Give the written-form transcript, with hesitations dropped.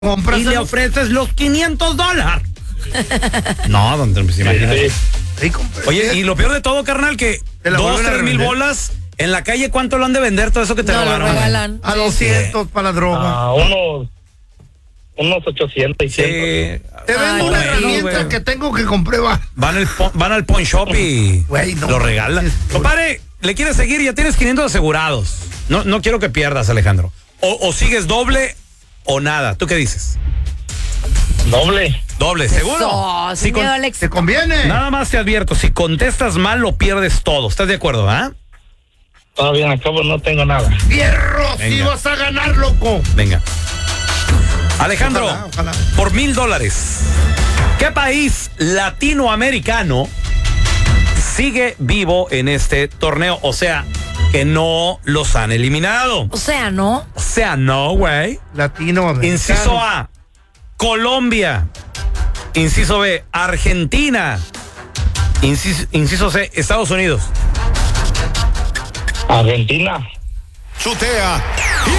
y le ofreces los $500. No, don Trump, imagínate. Sí. Oye, y lo peor de todo, carnal, que 2-3 mil bolas en la calle, ¿cuánto lo han de vender todo eso que te robaron? Lo regalan. A 200 para la droga. Unos 800 y Sí. Te vendo una herramienta que tengo que comprueba. Van al pawn shop y lo regalan. Compadre, le quieres seguir, ya tienes 500 asegurados. No quiero que pierdas, Alejandro. O sigues doble o nada. ¿Tú qué dices? Doble, ¿seguro? Sin miedo al éxito. ¿Te conviene? Nada más te advierto, si contestas mal lo pierdes todo. ¿Estás de acuerdo, ah? Todavía acabo, no tengo nada. ¡Fierro! ¡Sí vas a ganar, loco! Venga. Alejandro, Ojalá. por $1,000, ¿qué país latinoamericano sigue vivo en este torneo? O sea, que no los han eliminado. O sea, ¿no? O sea, no, güey. Latinoamericano. Inciso A, Colombia. Inciso B, Argentina. Inciso C, Estados Unidos. Argentina. Chutea.